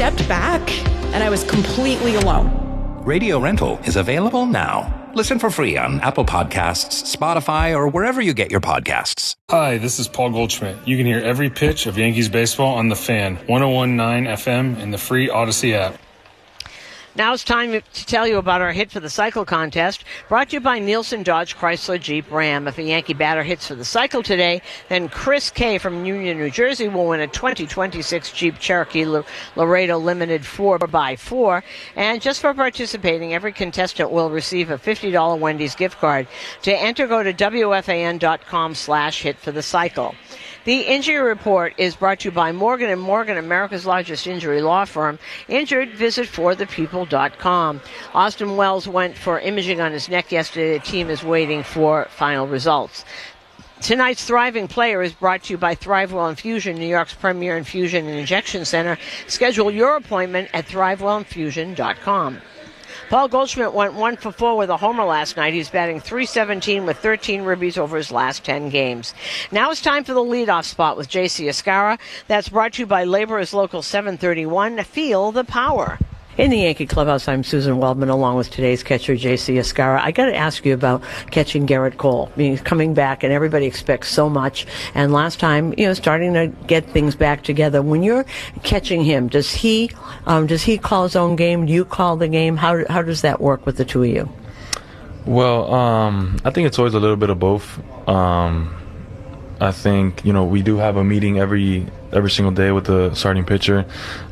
stepped back and I was completely alone. Radio Rental is available now. Listen for free on Apple Podcasts, Spotify, or wherever you get your podcasts. Hi, this is Paul Goldschmidt. You can hear every pitch of Yankees baseball on The Fan, 101.9 FM, and the free Odyssey app. Now it's time to tell you about our Hit for the Cycle contest, brought to you by Nielsen Dodge Chrysler Jeep Ram. If a Yankee batter hits for the cycle today, then Chris K. from Union, New Jersey will win a 2026 Jeep Cherokee Laredo Limited 4x4. And just for participating, every contestant will receive a $50 Wendy's gift card. To enter, go to WFAN.com/Hit for the Cycle. The injury report is brought to you by Morgan & Morgan, America's largest injury law firm. Injured, visit forthepeople.com. Austin Wells went for imaging on his neck yesterday. The team is waiting for final results. Tonight's Thriving Player is brought to you by ThriveWell Infusion, New York's premier infusion and injection center. Schedule your appointment at thrivewellinfusion.com. Paul Goldschmidt went 1 for 4 with a homer last night. He's batting .317 with 13 ribbies over his last 10 games. Now it's time for the leadoff spot with J.C. Escara. That's brought to you by Laborers Local 731. Feel the power. In the Yankee Clubhouse, I'm Susan Waldman, along with today's catcher, J.C. Escara. I got to ask you about catching Gerrit Cole. I mean, he's coming back, and everybody expects so much. And last time, starting to get things back together. When you're catching him, does he call his own game? Do you call the game? How does that work with the two of you? Well, I think it's always a little bit of both. I think we do have a meeting every single day with the starting pitcher.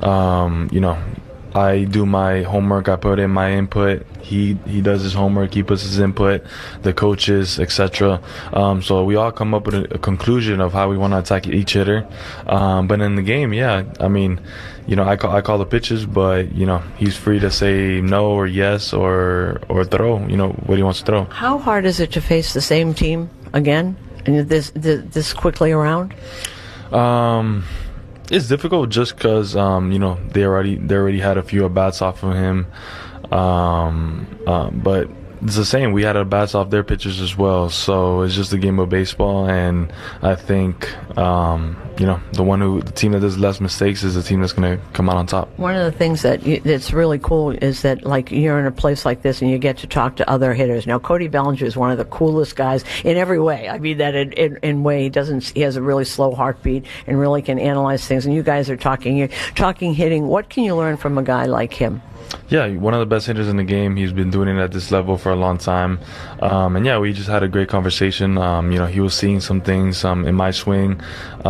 I do my homework. I put in my input. He does his homework. He puts his input. The coaches, etc. So we all come up with a conclusion of how we want to attack each hitter. But in the game, I call the pitches, but he's free to say no or yes or throw. What he wants to throw. How hard is it to face the same team again, and this quickly around? It's difficult just because they already had a few at-bats off of him, but it's the same. We had at-bats off their pitchers as well, so it's just a game of baseball. And I think the team that does less mistakes is the team that's going to come out on top. One of the things that's really cool is that you're in a place like this and you get to talk to other hitters. Now, Cody Bellinger is one of the coolest guys in every way. I mean that in way he has a really slow heartbeat and really can analyze things. And you guys are talking hitting. What can you learn from a guy like him? Yeah, one of the best hitters in the game. He's been doing it at this level for a long time. We just had a great conversation. He was seeing some things in my swing.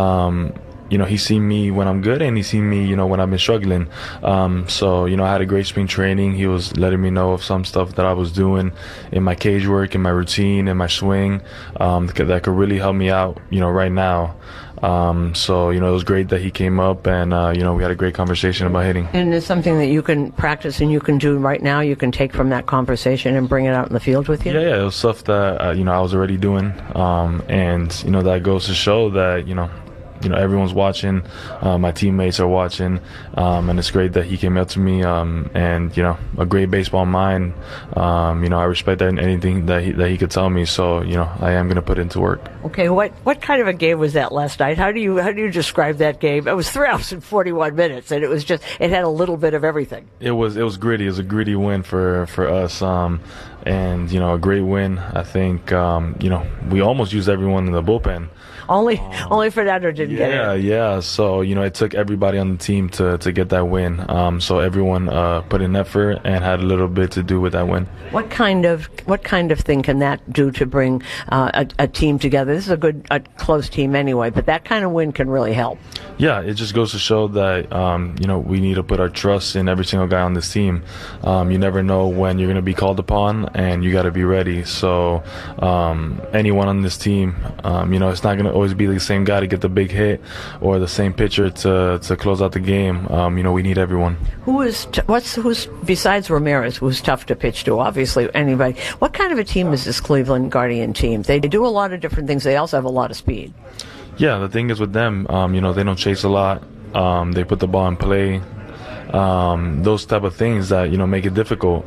He's seen me when I'm good, and he's seen me, when I've been struggling. I had a great spring training. He was letting me know of some stuff that I was doing in my cage work, in my routine, in my swing, that could really help me out, right now. It was great that he came up, and we had a great conversation about hitting. And it's something that you can practice and you can do right now. You can take from that conversation and bring it out in the field with you. Yeah, it was stuff that I was already doing, that goes to show that everyone's watching, my teammates are watching, and it's great that he came up to me, and a great baseball mind. I respect anything that he could tell me, so I am going to put into work. Okay, what kind of a game was that last night? How do you describe that game? It was 3 hours and 41 minutes, and it had a little bit of everything. It was gritty. It was a gritty win for us, and a great win. I think we almost used everyone in the bullpen. Only Fernando didn't get it. Yeah. So it took everybody on the team to get that win. So everyone put in effort and had a little bit to do with that win. What kind of thing can that do to bring a team together? This is a close team anyway, but that kind of win can really help. Yeah, it just goes to show that we need to put our trust in every single guy on this team. You never know when you're going to be called upon, and you got to be ready. So anyone on this team, it's not going to always be the same guy to get the big hit or the same pitcher to close out the game. We need everyone. Who's besides Ramirez, who's tough to pitch to? Obviously, anybody. What kind of a team is this Cleveland Guardian team? They do a lot of different things. They also have a lot of speed. Yeah, the thing is with them, they don't chase a lot. They put the ball in play. Those type of things that make it difficult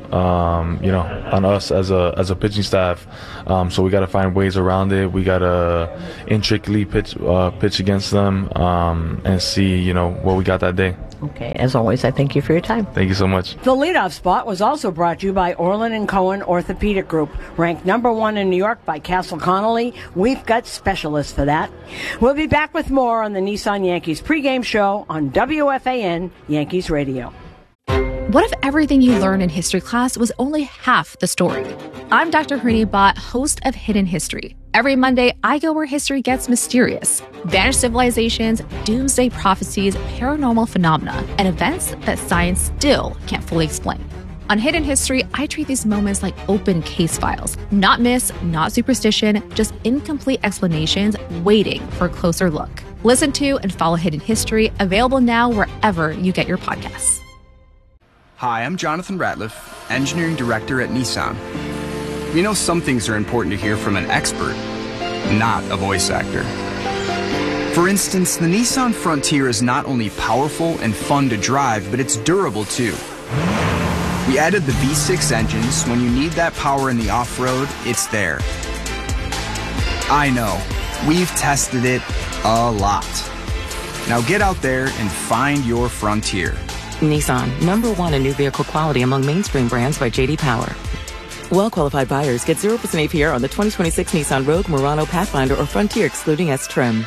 on us as a pitching staff. So we got to find ways around it. We got to intricately pitch against them and see what we got that day. Okay, as always, I thank you for your time. Thank you so much. The leadoff spot was also brought to you by Orland & Cohen Orthopedic Group, ranked #1 in New York by Castle Connolly. We've got specialists for that. We'll be back with more on the Nissan Yankees pregame show on WFAN Yankees Radio. What if everything you learned in history class was only half the story? I'm Dr. Harini Bhatt, host of Hidden History. Every Monday, I go where history gets mysterious. Vanished civilizations, doomsday prophecies, paranormal phenomena, and events that science still can't fully explain. On Hidden History, I treat these moments like open case files. Not myths, not superstition, just incomplete explanations waiting for a closer look. Listen to and follow Hidden History, available now wherever you get your podcasts. Hi, I'm Jonathan Ratliff, Engineering Director at Nissan. You know, some things are important to hear from an expert, not a voice actor. For instance, the Nissan Frontier is not only powerful and fun to drive, but it's durable too. We added the V6 engines. When you need that power in the off-road, it's there. I know, we've tested it a lot. Now get out there and find your Frontier. Nissan, #1 in new vehicle quality among mainstream brands by J.D. Power. Well-qualified buyers get 0% APR on the 2026 Nissan Rogue, Murano, Pathfinder, or Frontier, excluding S-Trim.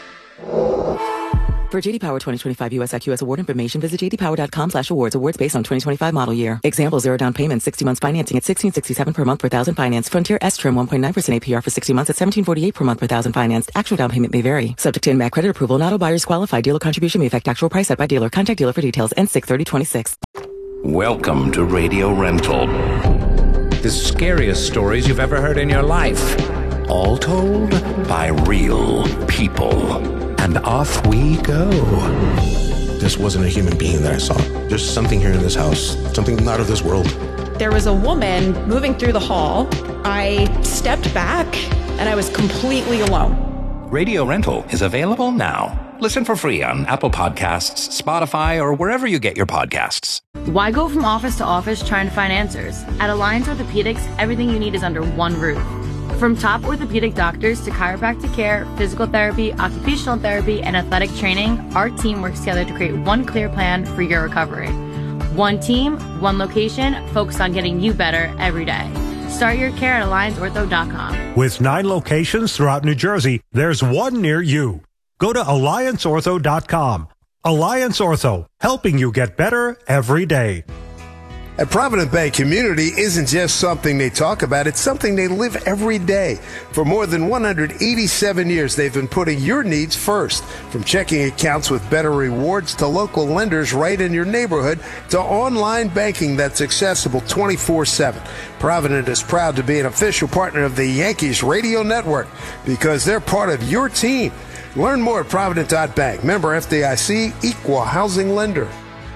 For J.D. Power 2025 U.S. IQS award information, visit jdpower.com/awards. Awards based on 2025 model year. Example, 0 down payment, 60 months financing at $1,667 per month per thousand finance. Frontier S-Trim, 1.9% APR for 60 months at $1,748 per month per thousand financed. Actual down payment may vary. Subject to NMAC credit approval. Not all buyers qualify. Dealer contribution may affect actual price set by dealer. Contact dealer for details. N6/3026. Welcome to Radio Rental. The scariest stories you've ever heard in your life. All told by real people. And off we go. This wasn't a human being that I saw. There's something here in this house, something not of this world. There was a woman moving through the hall. I stepped back, and I was completely alone. Radio Rental is available now. Listen for free on Apple Podcasts, Spotify, or wherever you get your podcasts. Why go from office to office trying to find answers? At Alliance Orthopedics, everything you need is under one roof. From top orthopedic doctors to chiropractic care, physical therapy, occupational therapy, and athletic training, our team works together to create one clear plan for your recovery. One team, one location, focused on getting you better every day. Start your care at AllianceOrtho.com. With 9 locations throughout New Jersey, there's one near you. Go to AllianceOrtho.com. Alliance Ortho, helping you get better every day. At Provident Bank, community isn't just something they talk about, it's something they live every day. For more than 187 years, they've been putting your needs first. From checking accounts with better rewards to local lenders right in your neighborhood to online banking that's accessible 24/7. Provident is proud to be an official partner of the Yankees Radio Network because they're part of your team. Learn more at Provident.bank. Member FDIC, equal housing lender.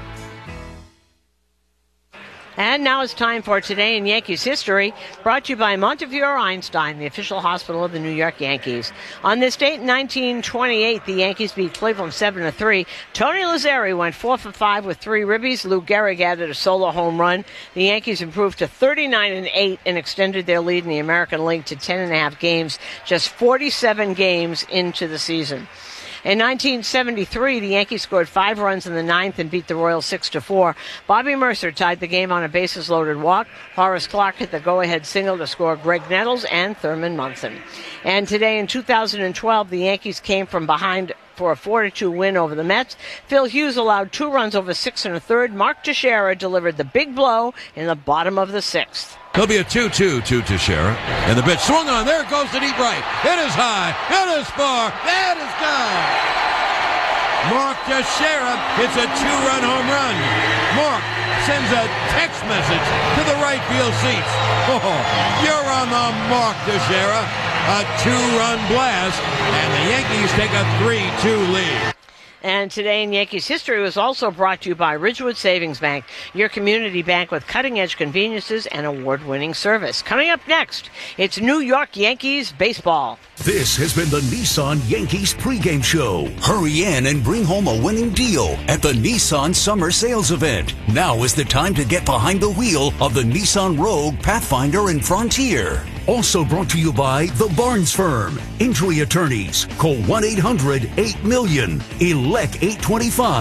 And now it's time for Today in Yankees History, brought to you by Montefiore Einstein, the official hospital of the New York Yankees. On this date in 1928, the Yankees beat Cleveland 7-3. Tony Lazzeri went 4 for 5 with 3 ribbies. Lou Gehrig added a solo home run. The Yankees improved to 39-8 and extended their lead in the American League to 10.5 games, just 47 games into the season. In 1973, the Yankees scored 5 runs in the 9th and beat the Royals 6-4. Bobby Mercer tied the game on a bases-loaded walk. Horace Clarke hit the go-ahead single to score Greg Nettles and Thurman Munson. And today in 2012, the Yankees came from behind for a 4-2 win over the Mets. Phil Hughes allowed 2 runs over 6 1/3. Mark Teixeira delivered the big blow in the bottom of the 6th. There'll be a 2-2 to Teixeira. And the pitch swung on. There it goes to deep right. It is high. It is far. That is gone. Mark Teixeira hits a 2-run home run. Mark sends a text message to the right field seats. Oh, you're on the mark, Teixeira. A 2-run blast. And the Yankees take a 3-2 lead. And Today in Yankees History was also brought to you by Ridgewood Savings Bank, your community bank with cutting-edge conveniences and award-winning service. Coming up next, it's New York Yankees baseball. This has been the Nissan Yankees pregame show. Hurry in and bring home a winning deal at the Nissan Summer Sales Event. Now is the time to get behind the wheel of the Nissan Rogue, Pathfinder, and Frontier. Also brought to you by The Barnes Firm. Injury attorneys. Call 1-800-8-MILLION. Elect 825.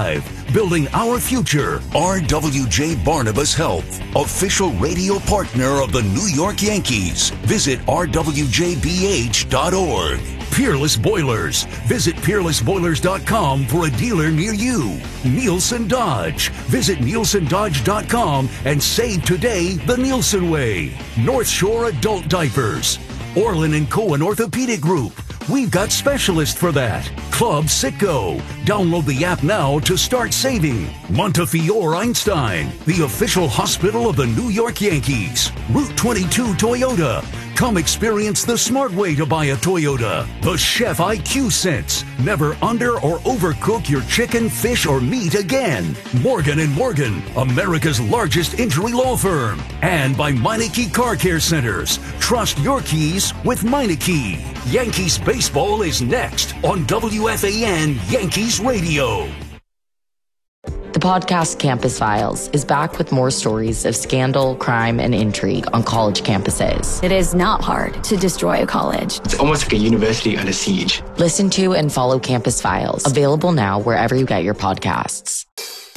building our future. RWJ Barnabas Health, official radio partner of the New York Yankees. Visit rwjbh.org. Peerless Boilers. Visit peerlessboilers.com for a dealer near you. Nielsen Dodge. Visit nielsendodge.com and save today the Nielsen way. North Shore Adult Diapers. Orlin & Cohen Orthopedic Group. We've got specialists for that. Club Citgo. Download the app now to start saving. Montefiore Einstein, the official hospital of the New York Yankees. Route 22 Toyota. Come experience the smart way to buy a Toyota. The Chef IQ Sense. Never under or overcook your chicken, fish, or meat again. Morgan & Morgan, America's largest injury law firm. And by Meineke Car Care Centers. Trust your keys with Meineke. Yankees baseball is next on WFAN Yankees Radio. The podcast Campus Files is back with more stories of scandal, crime, and intrigue on college campuses. It is not hard to destroy a college. It's almost like a university under siege. Listen to and follow Campus Files, available now wherever you get your podcasts.